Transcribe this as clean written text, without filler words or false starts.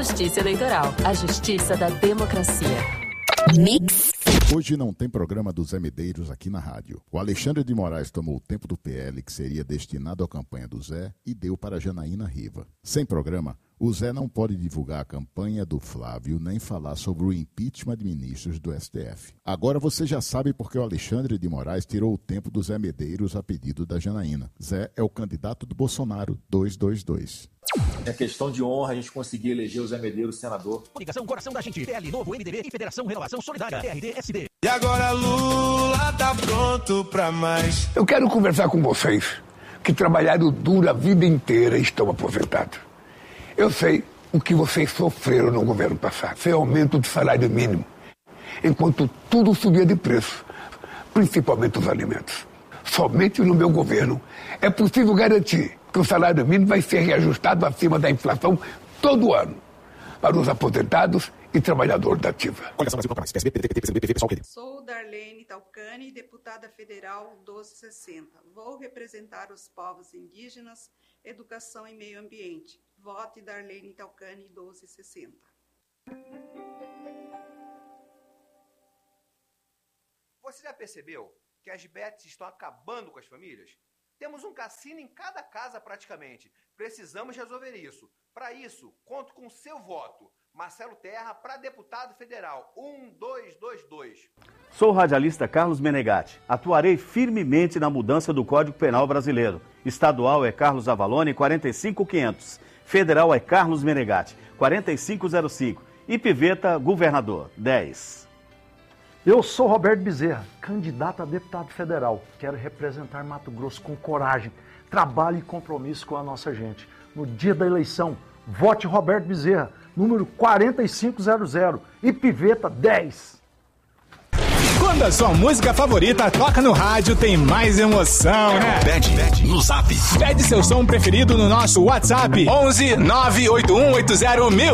Justiça Eleitoral, a justiça da democracia. Mix. Hoje não tem programa do Zé Medeiros aqui na rádio. O Alexandre de Moraes tomou o tempo do PL que seria destinado à campanha do Zé e deu para Janaína Riva. Sem programa, o Zé não pode divulgar a campanha do Flávio nem falar sobre o impeachment de ministros do STF. Agora você já sabe porque o Alexandre de Moraes tirou o tempo do Zé Medeiros a pedido da Janaína. Zé é o candidato do Bolsonaro 222. É questão de honra a gente conseguir eleger o Zé Medeiros senador. Ligação Coração da Gente, PL Novo, MDB e Federação Renovação Solidária, RDSD. E agora Lula tá pronto pra mais. Eu quero conversar com vocês que trabalharam duro a vida inteira e estão aposentados. Eu sei o que vocês sofreram no governo passado. Foi aumento do salário mínimo, enquanto tudo subia de preço, principalmente os alimentos. Somente no meu governo é possível garantir que o salário mínimo vai ser reajustado acima da inflação todo ano para os aposentados e trabalhadores da ativa. Sou Darlene Talcani, deputada federal 1260. Vou representar os povos indígenas, educação e meio ambiente. Vote Darlene Talcani 1260. Você já percebeu que as bets estão acabando com as famílias? Temos um cassino em cada casa praticamente. Precisamos resolver isso. Para isso, conto com seu voto. Marcelo Terra para deputado federal 1222. Sou o radialista Carlos Menegatti. Atuarei firmemente na mudança do Código Penal brasileiro. Estadual é Carlos Avalone 45500. Federal é Carlos Menegatti 4505. E Piveta, governador 10. Eu sou Roberto Bezerra, candidato a deputado federal. Quero representar Mato Grosso com coragem, trabalho e compromisso com a nossa gente. No dia da eleição, vote Roberto Bezerra, número 4500 e Piveta 10. Quando a sua música favorita toca no rádio, tem mais emoção, né? Pede no Zap. Pede seu som preferido no nosso WhatsApp 11 98180 1000.